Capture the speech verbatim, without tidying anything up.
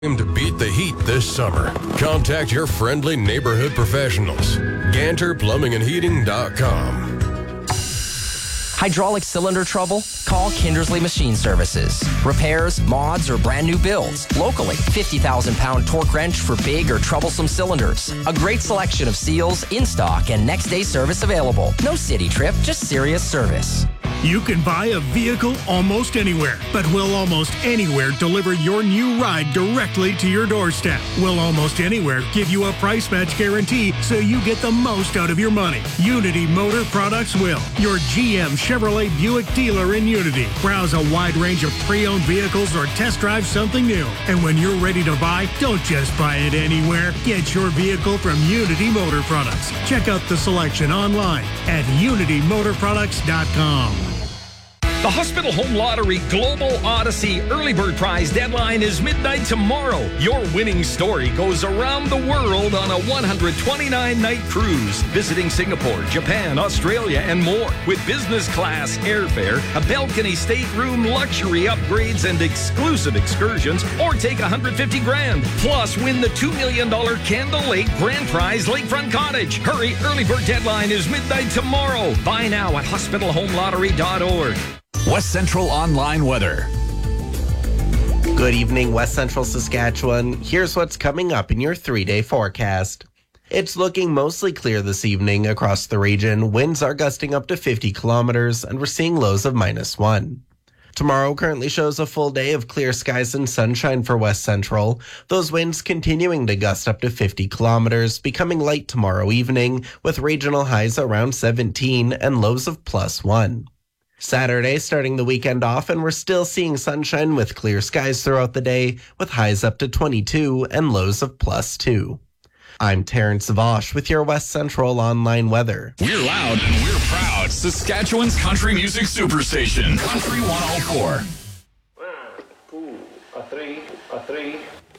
To beat the heat this summer, contact your friendly neighborhood professionals. Ganter Plumbing and Heating dot com. Hydraulic cylinder trouble? Call Kindersley Machine Services. Repairs, mods, or brand new builds. Locally, fifty thousand pound torque wrench for big or troublesome cylinders. A great selection of seals in stock and next day service available. No city trip, just serious service. You can buy a vehicle almost anywhere, but Will Almost Anywhere deliver your new ride directly to your doorstep. Will Almost Anywhere give you a price match guarantee so you get the most out of your money. Unity Motor Products will. Your G M Chevrolet Buick dealer in Unity. Browse a wide range of pre-owned vehicles or test drive something new. And when you're ready to buy, don't just buy it anywhere. Get your vehicle from Unity Motor Products. Check out the selection online at unity motor products dot com. The Hospital Home Lottery Global Odyssey Early Bird Prize deadline is midnight tomorrow. Your winning story goes around the world on a one hundred twenty-nine night cruise, visiting Singapore, Japan, Australia, and more. With business class airfare, a balcony stateroom, luxury upgrades, and exclusive excursions, or take one hundred fifty grand. Plus, win the two million dollars Candle Lake Grand Prize Lakefront Cottage. Hurry, early bird deadline is midnight tomorrow. Buy now at hospital home lottery dot org. West Central Online Weather. Good evening, West Central Saskatchewan. Here's what's coming up in your three-day forecast. It's looking mostly clear this evening across the region. Winds are gusting up to fifty kilometers, and we're seeing lows of minus one. Tomorrow currently shows a full day of clear skies and sunshine for West Central. Those winds continuing to gust up to fifty kilometers, becoming light tomorrow evening, with regional highs around seventeen and lows of plus one. Saturday, starting the weekend off, and we're still seeing sunshine with clear skies throughout the day, with highs up to twenty-two and lows of plus two. I'm Terrence Vosh with your West Central Online Weather. We're loud and we're proud. Saskatchewan's country music superstation, Country one oh four. One, two, a three, a three.